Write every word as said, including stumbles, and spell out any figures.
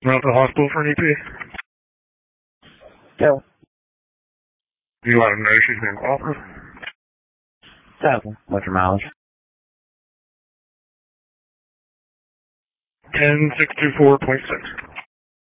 Out to the hospital for an E P? Go. Do you let him know she's being cooperative? Seven. What's your mileage? ten six two four point six.